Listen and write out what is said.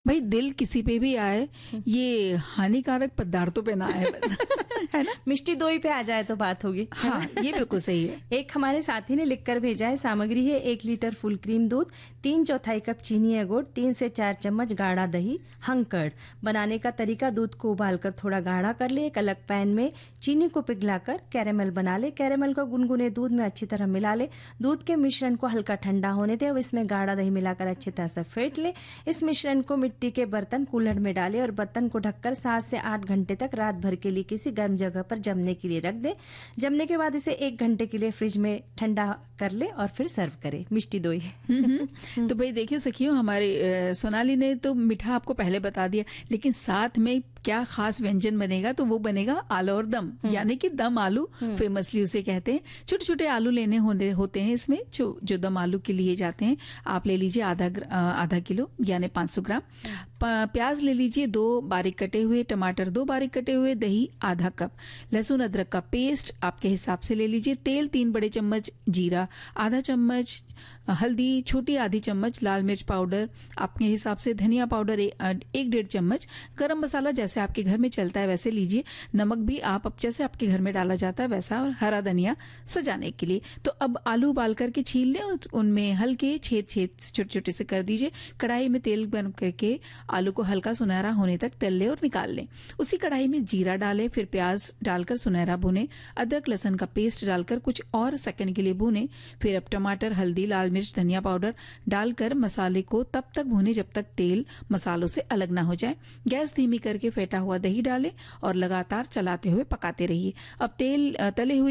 भाई दिल किसी पे भी आए, ये हानिकारक पदार्थों पे ना आए बस। है ना? मिष्टी दोई पे आ जाए तो बात होगी। हाँ, ये बिल्कुल सही है। एक हमारे साथी ने लिखकर भेजा है, सामग्री है 1 लीटर फुल क्रीम दूध, 3/4 कप चीनी या गुड़, 3 से 4 चम्मच गाढ़ा दही, हंकड़। बनाने का तरीका, दूध को उबालकर थोड़ा गाढ़ा कर ले, एक अलग पैन में चीनी को पिघलाकर कैरेमल बना ले, कैरेमल को गुनगुने दूध में अच्छी तरह मिला ले, दूध के मिश्रण को हल्का ठंडा होने दे, अब इसमें गाढ़ा दही मिलाकर अच्छी तरह से फेंट ले। इस मिश्रण को मिट्टी के बर्तन कूलर में डाले और बर्तन को ढककर 7 से 8 घंटे तक रात भर के लिए किसी गर्म जगह पर जमने के लिए रख दे। जमने के बाद इसे 1 घंटे के लिए फ्रिज में ठंडा कर ले और फिर सर्व करे। मिष्टी दोई। तो भाई देखियो सखियो, हमारे सोनाली ने तो मीठा आपको पहले बता दिया, लेकिन साथ में क्या खास व्यंजन बनेगा, तो वो बनेगा आलू और दम, यानी कि दम आलू फेमसली उसे कहते हैं। छोटे छोटे आलू लेने होते हैं इसमें, जो दम आलू के लिए जाते हैं। आप ले लीजिए आधा किलो यानी 500 ग्राम। प्याज ले लीजिए 2 बारीक कटे हुए, टमाटर 2 बारीक कटे हुए, दही आधा कप, लहसुन अदरक का पेस्ट आपके हिसाब से ले लीजिए, तेल 3 बड़े चम्मच, जीरा आधा चम्मच, हल्दी छोटी आधी चम्मच, लाल मिर्च पाउडर आपके हिसाब से, धनिया पाउडर 1-1.5 चम्मच, गरम मसाला जैसे आपके घर में चलता है वैसे लीजिए, नमक भी आप अब जैसे आपके घर में डाला जाता है वैसा, और हरा धनिया सजाने के लिए। तो अब आलू उबाल करके छील लें और उनमें हल्के छेद छोटे छोटे से कर दीजिए। कढ़ाई में तेल गर्म करके आलू को हल्का सुनहरा होने तक तल लें और निकाल लें। उसी कढ़ाई में जीरा डालें, फिर प्याज डालकर सुनहरा भुने, अदरक लहसुन का पेस्ट डालकर कुछ और सेकंड के लिए भुने, फिर अब टमाटर, हल्दी, लाल मिर्च, धनिया पाउडर डालकर मसाले को तब तक भूने जब तक तेल मसालों से अलग ना हो जाए। गैस धीमी करके फेंटा हुआ दही डालें और लगातार चलाते हुए पकाते रहिए। अब तले हुए